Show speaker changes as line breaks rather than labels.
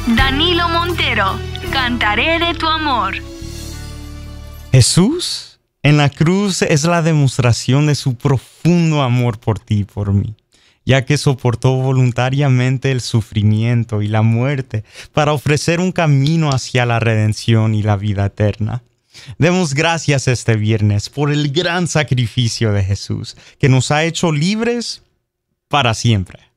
Danilo Montero, cantaré de tu amor.
Jesús en la cruz es la demostración de su profundo amor por ti y por mí, ya que soportó voluntariamente el sufrimiento y la muerte para ofrecer un camino hacia la redención y la vida eterna. Demos gracias este viernes por el gran sacrificio de Jesús, que nos ha hecho libres para siempre.